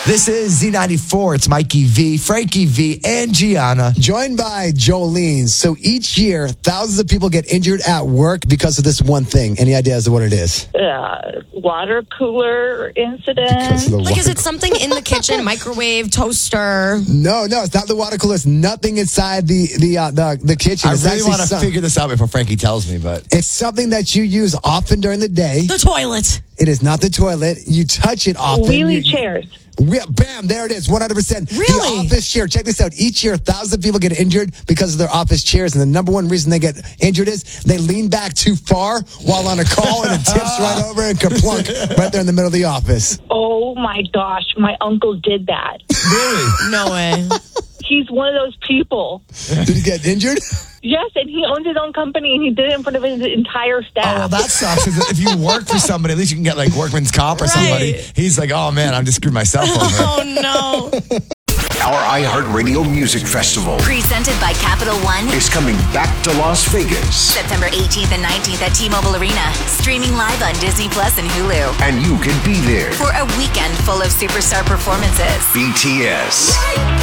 This is Z94. It's Mikey V, Frankie V, and Gianna. Joined by Jolene. So each year, thousands of people get injured at work because of this one thing. Any ideas of what it is? Water cooler incident. Is it something in the kitchen, microwave, toaster? No, it's not the water cooler. It's nothing inside the kitchen. I It's really actually want to figure this out before Frankie tells me, but It's something that you use often during the day. The toilet. It is not the toilet. You touch it often. Wheelie chairs. Bam, there it is, 100%. Really? The office chair. Check this out. Each year, thousands of people get injured because of their office chairs. And the number one reason they get injured is they lean back too far while on a call and it tips right over and kerplunk right there in the middle of the office. Oh my gosh, my uncle did that. really? No way. He's one of those people. Did he get injured? Yes, and he owned his own company and he did it in front of his entire staff. Oh, well, that sucks. If you work for somebody, at least you can get like workman's comp or somebody. He's like, oh man, I'm just screwed myself over. Oh, no. Our iHeartRadio Music Festival Presented by Capital One. is coming back to Las Vegas. September 18th and 19th at T-Mobile Arena. Streaming live on Disney Plus and Hulu. And you can be there. For a weekend full of superstar performances. BTS.